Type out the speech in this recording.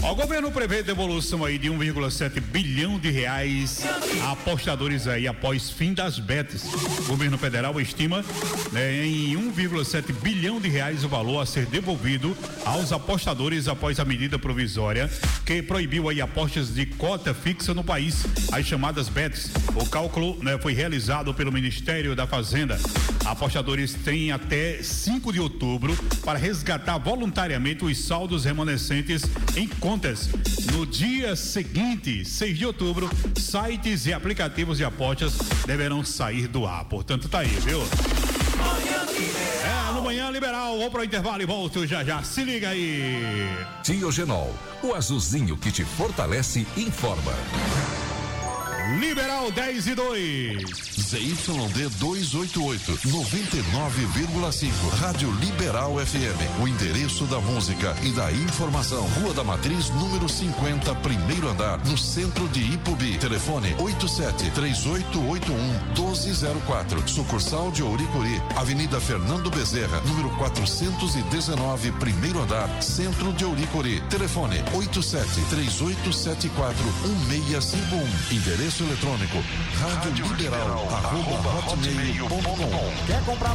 O governo prevê devolução aí de 1,7 bilhão de reais a apostadores aí após fim das bets. O governo federal estima, né, em 1,7 bilhão de reais o valor a ser devolvido aos apostadores após a medida provisória que proibiu aí apostas de cota fixa no país, as chamadas bets. O cálculo, né, foi realizado pelo Ministério da Fazenda. Apostadores têm até 5 de outubro para resgatar voluntariamente os saldos remanescentes em contas. No dia seguinte, 6 de outubro, sites e aplicativos de apostas deverão sair do ar. Portanto, tá aí, viu? No Manhã Liberal. Vou pro intervalo e volto já já. Se liga aí. Diogenol, o azulzinho que te fortalece, informa. Liberal 10 e 2. ZYD 288, 99,5. Rádio Liberal FM. O endereço da música e da informação. Rua da Matriz, número 50, primeiro andar, no centro de Ipubi. Telefone 87-3881-1204. Sucursal de Ouricuri. Avenida Fernando Bezerra, número 419, primeiro andar, centro de Ouricuri. Telefone 87-3874-1651. Endereço eletrônico rádio liberal @hotmail.com. Quer comprar